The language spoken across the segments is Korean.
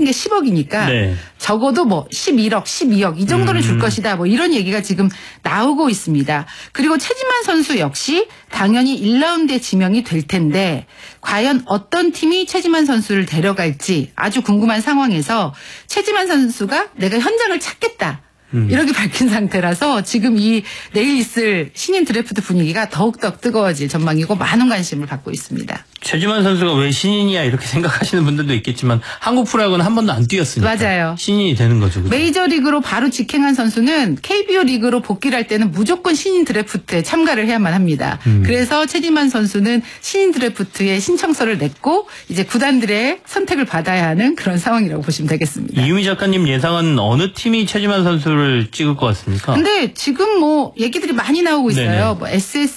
게 10억이니까 네. 적어도 뭐 11억, 12억 이 정도는 줄 것이다. 뭐 이런 얘기가 지금 나오고 있습니다. 그리고 최지만 선수 역시 당연히 1라운드에 지명이 될 텐데 과연 어떤 팀이 최지만 선수를 데려갈지 아주 궁금한 상황에서 최지만 선수가 내가 현장을 찾겠다. 이렇게 밝힌 상태라서 지금 이 내일 있을 신인 드래프트 분위기가 더욱더 뜨거워질 전망이고 많은 관심을 받고 있습니다. 최지만 선수가 왜 신인이야 이렇게 생각하시는 분들도 있겠지만 한국 프로야구는 한 번도 안 뛰었으니까 맞아요. 신인이 되는 거죠. 그렇죠? 메이저리그로 바로 직행한 선수는 KBO 리그로 복귀를 할 때는 무조건 신인 드래프트에 참가를 해야만 합니다. 그래서 최지만 선수는 신인 드래프트에 신청서를 냈고 이제 구단들의 선택을 받아야 하는 그런 상황이라고 보시면 되겠습니다. 이유미 작가님 예상은 어느 팀이 최지만 선수를 찍을 것 같습니까? 근데 지금 뭐 얘기들이 많이 나오고 있어요. 네네. 뭐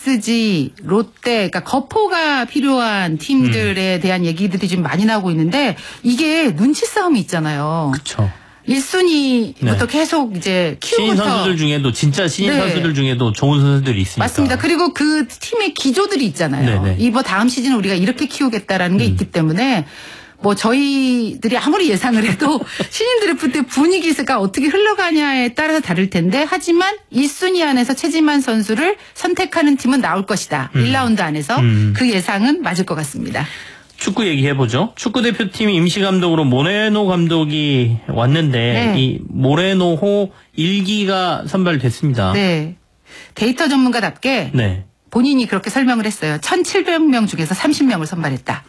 SSG, 롯데, 그러니까 거포가 필요한 팀들에 대한 얘기들이 지금 많이 나오고 있는데 이게 눈치 싸움이 있잖아요. 그렇죠. 1순위부터 네. 계속 이제 키우면서 신인 선수들 중에도 진짜 신인 네. 선수들 중에도 좋은 선수들이 있으니까. 맞습니다. 그리고 그 팀의 기조들이 있잖아요. 네네. 이번 다음 시즌 우리가 이렇게 키우겠다라는 게 있기 때문에 뭐 저희들이 아무리 예상을 해도 신인 드래프트 분위기가 어떻게 흘러가냐에 따라서 다를 텐데 하지만 1순위 안에서 최지만 선수를 선택하는 팀은 나올 것이다. 1라운드 안에서 그 예상은 맞을 것 같습니다. 축구 얘기해보죠. 축구대표팀 임시감독으로 모레노 감독이 왔는데 네. 이 모레노호 1기가 선발됐습니다. 네. 데이터 전문가답게 네. 본인이 그렇게 설명을 했어요. 1,700명 중에서 30명을 선발했다.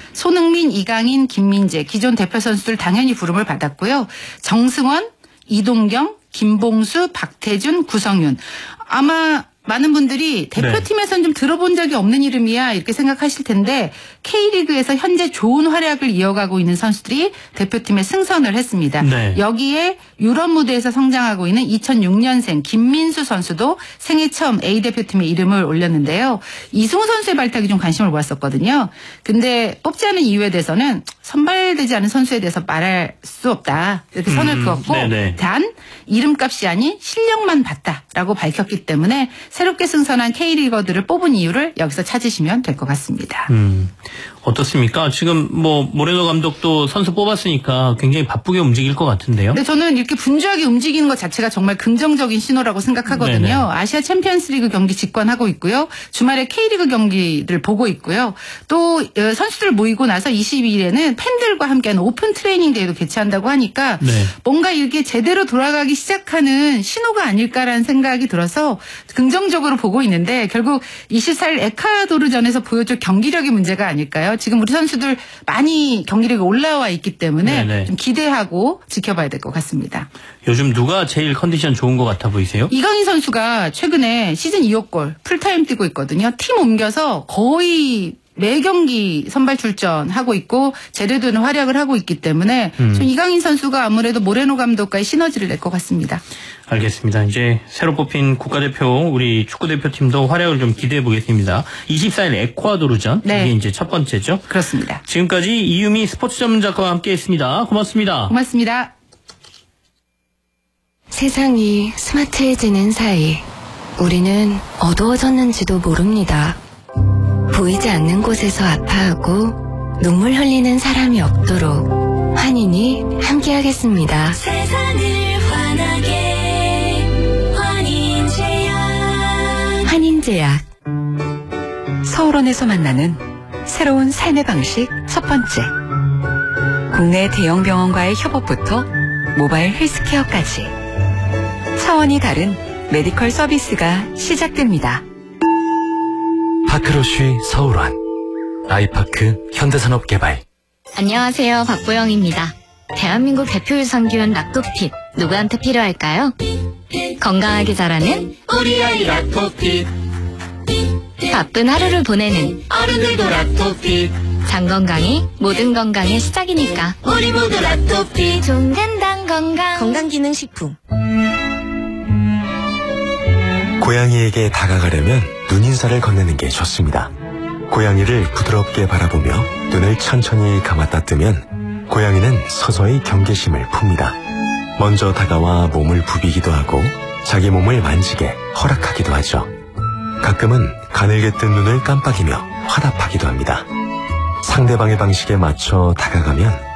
손흥민, 이강인, 김민재 기존 대표 선수들 당연히 부름을 받았고요. 정승원, 이동경, 김봉수, 박태준, 구성윤. 아마 많은 분들이 대표팀에서는 좀 들어본 적이 없는 이름이야 이렇게 생각하실 텐데 K리그에서 현재 좋은 활약을 이어가고 있는 선수들이 대표팀에 승선을 했습니다. 네. 여기에 유럽 무대에서 성장하고 있는 2006년생 김민수 선수도 생애 처음 A대표팀에 이름을 올렸는데요. 이승우 선수의 발탁이 좀 관심을 모았었거든요. 근데 뽑지 않은 이유에 대해서는 선발되지 않은 선수에 대해서 말할 수 없다. 이렇게 선을 그었고 네네. 단 이름값이 아닌 실력만 봤다라고 밝혔기 때문에 새롭게 승선한 K리거들을 뽑은 이유를 여기서 찾으시면 될 것 같습니다. 어떻습니까? 지금 뭐 모레노 감독도 선수 뽑았으니까 굉장히 바쁘게 움직일 것 같은데요. 근데 저는 이렇게 분주하게 움직이는 것 자체가 정말 긍정적인 신호라고 생각하거든요. 네네. 아시아 챔피언스리그 경기 직관하고 있고요. 주말에 K리그 경기를 보고 있고요. 또 선수들 모이고 나서 22일에는 팬들과 함께하는 오픈 트레이닝 데이도 개최한다고 하니까 네. 뭔가 이렇게 제대로 돌아가기 시작하는 신호가 아닐까라는 생각이 들어서 긍정적으로 보고 있는데 결국 24일 에콰도르전에서 보여줄 경기력의 문제가 아닐까요? 지금 우리 선수들 많이 경기력이 올라와 있기 때문에 네네. 좀 기대하고 지켜봐야 될 것 같습니다. 요즘 누가 제일 컨디션 좋은 것 같아 보이세요? 이강인 선수가 최근에 시즌 2호 골 풀타임 뛰고 있거든요. 팀 옮겨서 거의 매 경기 선발 출전하고 있고 제대로 활약을 하고 있기 때문에 좀 이강인 선수가 아무래도 모레노 감독과의 시너지를 낼 것 같습니다. 알겠습니다. 이제 새로 뽑힌 국가대표 우리 축구대표팀도 활약을 좀 기대해 보겠습니다. 24일 에콰도르전 네. 이게 이제 첫 번째죠. 그렇습니다. 지금까지 이유미 스포츠 전문 작가와 함께했습니다. 고맙습니다. 고맙습니다. 세상이 스마트해지는 사이 우리는 어두워졌는지도 모릅니다. 보이지 않는 곳에서 아파하고 눈물 흘리는 사람이 없도록 환인이 함께하겠습니다. 세상을 환하게 환인제약. 환인제약. 서울원에서 만나는 새로운 삶의 방식 첫 번째. 국내 대형 병원과의 협업부터 모바일 헬스케어까지 차원이 다른 메디컬 서비스가 시작됩니다. 파크로쉬 서울원 아이파크 현대산업개발. 안녕하세요. 박보영입니다. 대한민국 대표 유산균 락토핏 누구한테 필요할까요? 건강하게 자라는 우리 아이 락토핏. 바쁜 하루를 보내는 어른들도 락토핏. 장 건강이 모든 건강의 시작이니까 우리 모두 락토핏. 종근당 건강기능식품. 고양이에게 다가가려면 눈인사를 건네는 게 좋습니다. 고양이를 부드럽게 바라보며 눈을 천천히 감았다 뜨면 고양이는 서서히 경계심을 풉니다. 먼저 다가와 몸을 부비기도 하고 자기 몸을 만지게 허락하기도 하죠. 가끔은 가늘게 뜬 눈을 깜빡이며 화답하기도 합니다. 상대방의 방식에 맞춰 다가가면